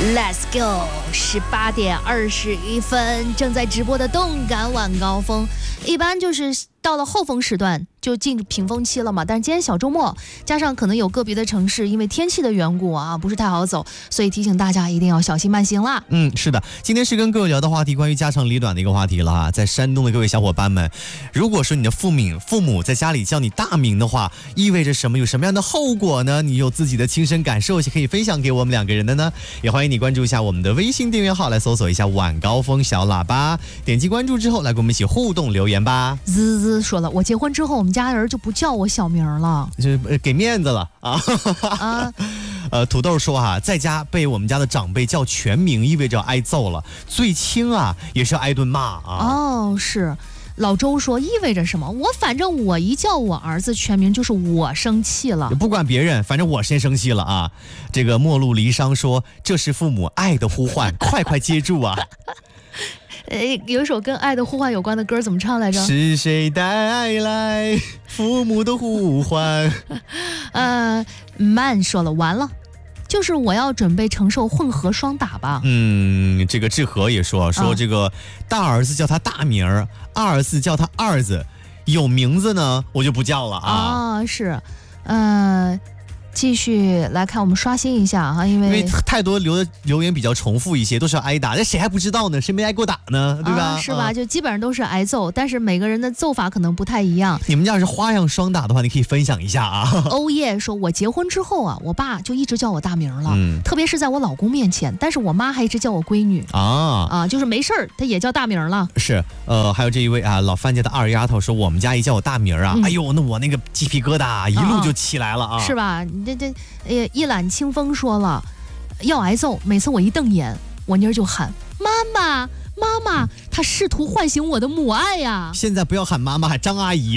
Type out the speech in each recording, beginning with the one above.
Let's go！ 18点21分，正在直播的动感晚高峰，一般就是到了后风时段就进平峰期了嘛。但是今天小周末，加上可能有个别的城市因为天气的缘故啊，不是太好走，所以提醒大家一定要小心慢行啦。 是的，今天是跟各位聊的话题关于家长里短的一个话题了哈。在山东的各位小伙伴们，如果说你的父母在家里叫你大名的话，意味着什么？有什么样的后果呢？你有自己的亲身感受，可以分享给我们两个人的呢？也欢迎你关注一下我们的微信订阅号，来搜索一下晚高峰小喇叭，点击关注之后来跟我们一起互动留言吧。 滋滋说了，我结婚之后我们家人就不叫我小名了， 就给面子了啊。土豆说哈，在家被我们家的长辈叫全名，意味着挨揍了，最轻啊也是挨顿骂啊。 哦，是。老周说意味着什么？反正我一叫我儿子全名就是我生气了， 不管别人，反正我先生气了啊。这个陌路离殇说，这是父母爱的呼唤，快快接住啊。 有一首跟爱的呼唤有关的歌怎么唱来着？ 是谁带来父母的呼唤？ 慢说了，完了，就是我要准备承受混合双打吧。 这个志和也说这个大儿子叫他大名儿，二儿子叫他二子，有名字呢我就不叫了啊。 是，继续来看，我们刷新一下哈，因为太多留言比较重复一些，都是要挨打，那谁还不知道呢？谁没挨过打呢？对吧？ 是吧？就基本上都是挨揍，但是每个人的揍法可能不太一样。 你们家是花样双打的话，你可以分享一下啊。 欧耶说，我结婚之后啊，我爸就一直叫我大名了，特别是在我老公面前，但是我妈还一直叫我闺女就是没事儿，他也叫大名了。 是，还有这一位啊，老范家的二丫头说，我们家一叫我大名啊，哎呦，那我那个鸡皮疙瘩一路就起来了啊， 是吧？一览清风说了，要挨揍，每次我一瞪眼，我妮儿就喊妈妈妈妈，他试图唤醒我的母爱呀。 现在不要喊妈妈，喊张阿姨。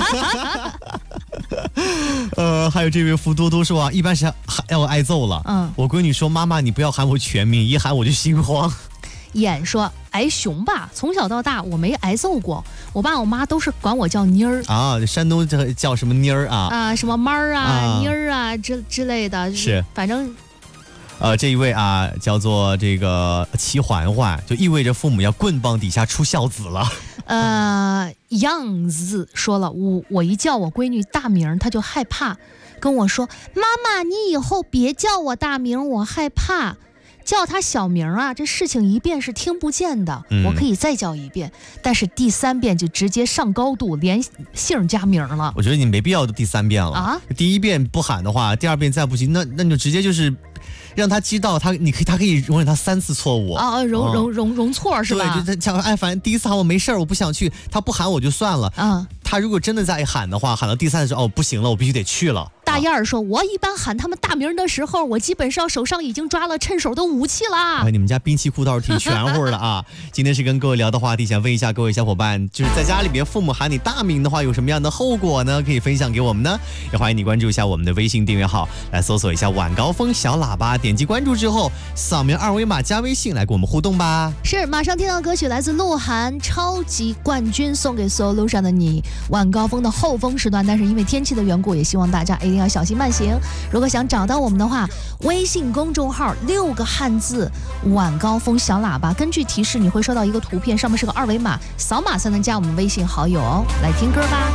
还有这位福多多说啊，一般是要挨揍了。我闺女说，妈妈你不要喊我全名，一喊我就心慌。 眼说挨熊吧，从小到大我没挨揍过，我爸我妈都是管我叫妮儿啊，山东叫什么妮儿什么妈儿妮儿之类的， 是反正。 这一位啊，叫做这个齐环环，就意味着父母要棍棒底下出孝子了。 样子说了，我一叫我闺女大名，她就害怕，跟我说妈妈，你以后别叫我大名，我害怕。叫他小名啊，这事情一遍是听不见的，我可以再叫一遍，但是第3遍就直接上高度，连姓加名了。 我觉得你没必要第3遍了啊！第1遍不喊的话，第2遍再不行，那你就直接就是让他知道他可以容忍他3次错误容错是吧？ 对，就他反正第1次喊我没事，我不想去，他不喊我就算了他如果真的在喊的话，喊到第3次不行了，我必须得去了。 大燕儿说，我一般喊他们大名的时候，我基本上手上已经抓了趁手的武器啦。 你们家兵器库倒是挺全乎的啊。今天是跟各位聊的话题，想问一下各位小伙伴，就是在家里边父母喊你大名的话，有什么样的后果呢？可以分享给我们呢？也欢迎你关注一下我们的微信订阅号，来搜索一下晚高峰小喇叭，点击关注之后扫描2维码加微信来跟我们互动吧。 是，马上听到歌曲来自鹿晗超级冠军，送给所有路上的你。晚高峰的后风时段，但是因为天气的缘故，也希望大家一定要小心慢行。如果想找到我们的话，微信公众号6个汉字晚高峰小喇叭，根据提示你会收到一个图片，上面是个2维码，扫码才能加我们微信好友哦。来听歌吧。